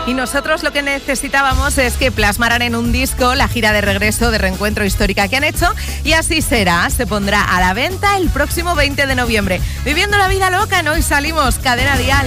Y nosotros lo que necesitábamos es que plasmaran en un disco la gira de regreso de Reencuentro Histórica que han hecho, y así será. Se pondrá a la venta el próximo 20 de noviembre. Viviendo la vida loca, ¿no? Y salimos Cadena Dial.